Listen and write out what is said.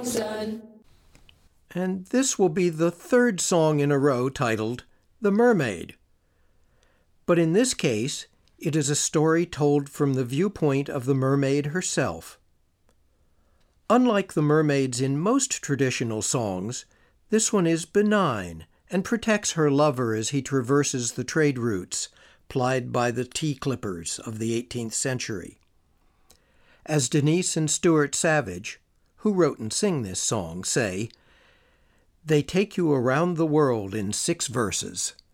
sun. And this will be the third song in a row titled The Mermaid. But in this case, it is a story told from the viewpoint of the mermaid herself. Unlike the mermaids in most traditional songs, this one is benign and protects her lover as he traverses the trade routes plied by the tea clippers of the 18th century. As Denise and Stuart Savage, who wrote and sing this song, say, they take you around the world in 6 verses.